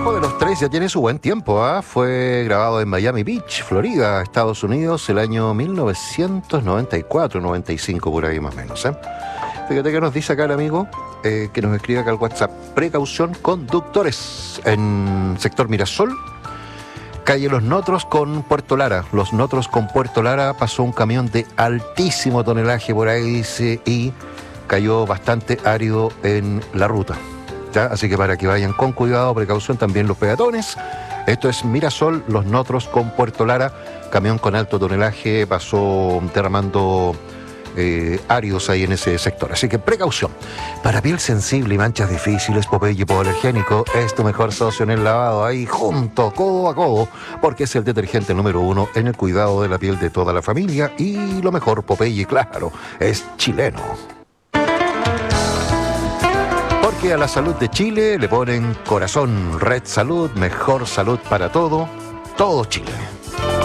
Ojo de los Tres ya tiene su buen tiempo, ¿ah? Fue grabado en Miami Beach, Florida, Estados Unidos, el año 1994, 95 por ahí más o menos, ¿eh? Fíjate que nos dice acá el amigo, que nos escribe acá al WhatsApp: precaución conductores en sector Mirasol, calle Los Notros con Puerto Lara. Los Notros con Puerto Lara pasó un camión de altísimo tonelaje por ahí, dice, y cayó bastante árido en la ruta. ¿Ya? Así que para que vayan con cuidado, precaución también los peatones. Esto es Mirasol, Los Notros con Puerto Lara. Camión con alto tonelaje pasó derramando áridos ahí en ese sector. Así que precaución. Para piel sensible y manchas difíciles, Popeye Hipoalergénico es tu mejor socio en el lavado. Ahí juntos, codo a codo, porque es el detergente número 1 en el cuidado de la piel de toda la familia. Y lo mejor, Popeye, claro, es chileno. Porque a la salud de Chile le ponen corazón. Red Salud, mejor salud para todo Chile.